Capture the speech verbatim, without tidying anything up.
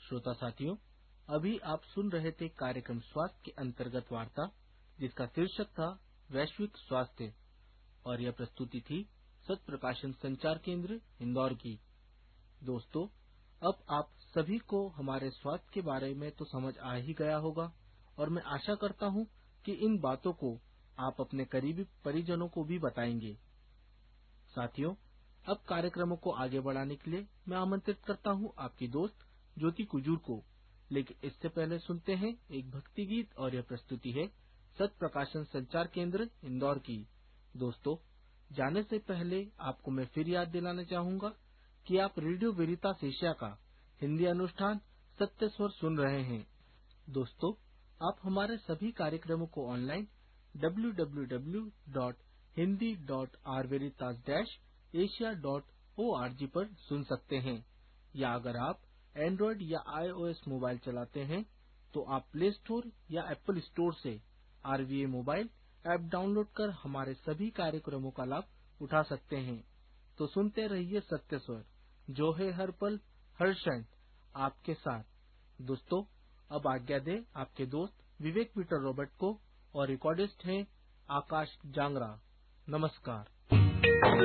श्रोता साथियों, अभी आप सुन रहे थे कार्यक्रम स्वास्थ्य के अंतर्गत वार्ता, जिसका शीर्षक था वैश्विक स्वास्थ्य, और यह प्रस्तुति थी सत्य प्रकाशन संचार केंद्र इंदौर की। दोस्तों, अब आप सभी को हमारे स्वास्थ्य के बारे में तो समझ आ ही गया होगा, और मैं आशा करता हूं कि इन बातों को आप अपने करीबी परिजनों को भी बताएंगे। साथियों, अब कार्यक्रमों को आगे बढ़ाने के लिए मैं आमंत्रित करता हूं आपकी दोस्त ज्योति कुजूर को। लेकिन इससे पहले सुनते हैं एक भक्ति गीत, और यह प्रस्तुति है सत्य प्रकाशन संचार केंद्र इंदौर की। दोस्तों, जाने से पहले आपको मैं फिर याद दिलाना चाहूंगा कि आप रेडियो वेरितास एशिया का हिंदी अनुष्ठान सत्य स्वर सुन रहे हैं। दोस्तों, आप हमारे सभी कार्यक्रमों को online W W W dot Hindi dot are वेरितास dash Asia dot O R G पर सुन सकते हैं, या अगर आप एंड्रॉयड या आईओएस मोबाइल चलाते हैं तो आप प्ले स्टोर या एप्पल स्टोर से आरवीए मोबाइल ऐप डाउनलोड कर हमारे सभी कार्यक्रमों का लाभ उठा सकते हैं। तो सुनते रहिए सत्य स्वर, जो है हर पल हर क्षण आपके साथ। दोस्तों, अब आज्ञा दे आपके दोस्त विवेक पीटर रॉबर्ट को, और रिकॉर्डिस्ट हैं आकाश जांगरा। नमस्कार।